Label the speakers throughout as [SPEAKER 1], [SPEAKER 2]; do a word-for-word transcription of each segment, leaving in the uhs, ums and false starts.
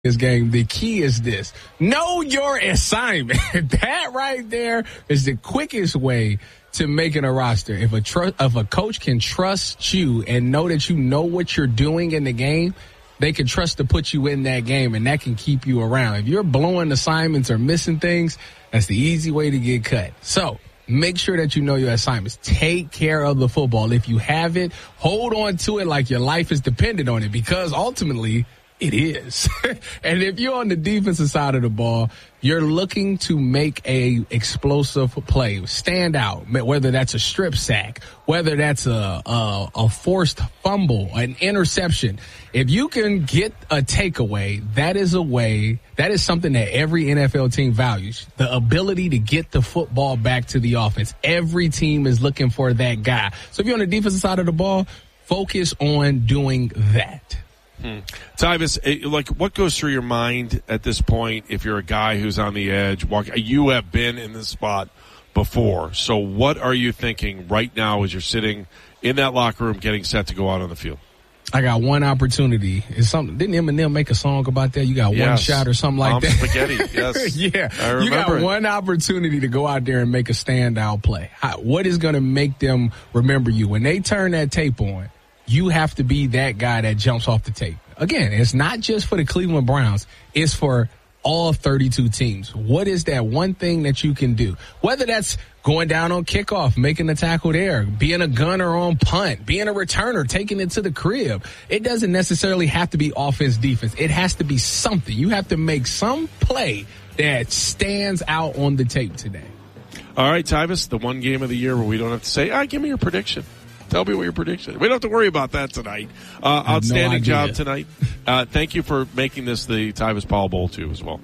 [SPEAKER 1] this game, the key is this. Know your assignment. That right there is the quickest way to making a roster. If a tr- if a coach can trust you and know that you know what you're doing in the game, they can trust to put you in that game, and that can keep you around. If you're blowing assignments or missing things, that's the easy way to get cut. So make sure that you know your assignments. Take care of the football. If you have it, hold on to it like your life is dependent on it, because ultimately it is. And if you're on the defensive side of the ball, you're looking to make a explosive play, stand out, whether that's a strip sack, whether that's a, a, a forced fumble, an interception. If you can get a takeaway, that is a way, that is something that every N F L team values, the ability to get the football back to the offense. Every team is looking for that guy. So if you're on the defensive side of the ball, focus on doing that.
[SPEAKER 2] Hmm. Tyvis, like, what goes through your mind at this point if you're a guy who's on the edge? Walk, you have been in this spot before. So what are you thinking right now as you're sitting in that locker room getting set to go out on the field?
[SPEAKER 1] I got one opportunity. It's something. Didn't Eminem make a song about that? You got yes. one shot or something like
[SPEAKER 2] Mom
[SPEAKER 1] that.
[SPEAKER 2] Spaghetti. Yes.
[SPEAKER 1] Yeah.
[SPEAKER 2] I remember
[SPEAKER 1] you got
[SPEAKER 2] it.
[SPEAKER 1] one opportunity to go out there and make a standout play. How, what is going to make them remember you? When they turn that tape on, you have to be that guy that jumps off the tape. Again, it's not just for the Cleveland Browns. It's for all thirty-two teams. What is that one thing that you can do? Whether that's going down on kickoff, making the tackle there, being a gunner on punt, being a returner, taking it to the crib. It doesn't necessarily have to be offense, defense. It has to be something. You have to make some play that stands out on the tape today.
[SPEAKER 2] All right, Tyvis, the one game of the year where we don't have to say, ah, give me your prediction. Tell me what your prediction is. We don't have to worry about that tonight. Uh, outstanding
[SPEAKER 1] no
[SPEAKER 2] job tonight. Uh, thank you for making this the Tyvis Powell Bowl, too, as well.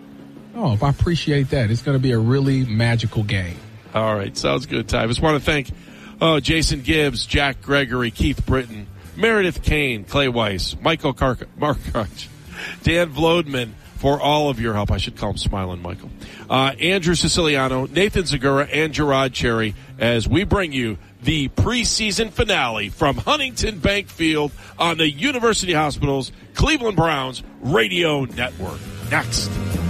[SPEAKER 1] Oh, I appreciate that. It's going to be a really magical game.
[SPEAKER 2] All right. Sounds good, Tyvis. Want to thank uh, Jason Gibbs, Jack Gregory, Keith Britton, Meredith Kane, Clay Weiss, Michael Kark- Markoch, Dan Vlodman, for all of your help. I should call him Smiling Michael. Uh, Andrew Siciliano, Nathan Zagura, and Gerard Cherry, as we bring you the preseason finale from Huntington Bank Field on the University Hospital's Cleveland Browns Radio Network. Next.